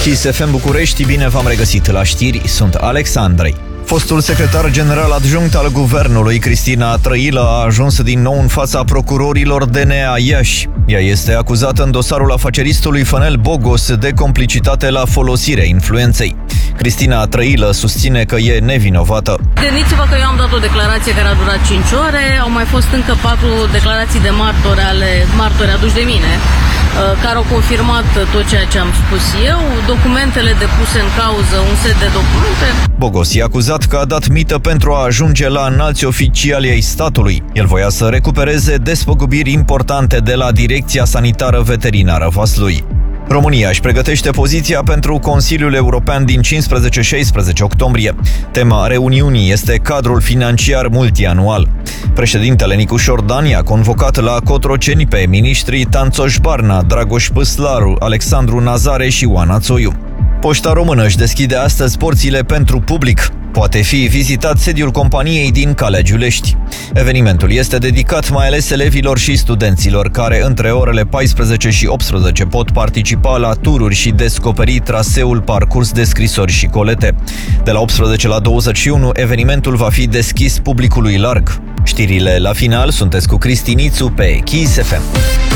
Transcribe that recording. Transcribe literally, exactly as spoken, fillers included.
Kiss F M București, bine v-am regăsit la știri, sunt Alexandrei. Fostul secretar general adjunct al guvernului, Cristina Trăilă, a ajuns din nou în fața procurorilor D N A Iași. Ea este acuzată în dosarul afaceristului Fănel Bogos de complicitate la folosirea influenței. Cristina Trăilă susține că e nevinovată. Gândiți-vă că eu am dat o declarație care a durat cinci ore, au mai fost încă patru declarații de martori ale martori aduși de mine, care au confirmat tot ceea ce am spus eu, documentele depuse în cauză, un set de documente. Bogos e acuzat că a dat mită pentru a ajunge la înalți oficiali ai statului. El voia să recupereze despăgubiri importante de la Direcția Sanitară Veterinară Vaslui. România își pregătește poziția pentru Consiliul European din cincisprezece șaisprezece octombrie. Tema reuniunii este cadrul financiar multianual. Președintele Nicușor Dan i-a convocat la Cotroceni pe miniștrii Tanțoș Barna, Dragoș Păslaru, Alexandru Nazare și Oana Țoiu. Poșta Română își deschide astăzi porțile pentru public. Poate fi vizitat sediul companiei din Calea Giulești. Evenimentul este dedicat mai ales elevilor și studenților care între orele paisprezece și optsprezece pot participa la tururi și descoperi traseul parcurs de scrisori și colete. De la optsprezece la douăzeci și unu, evenimentul va fi deschis publicului larg. Știrile la final sunteți cu Cristi Nițu pe Kiss F M.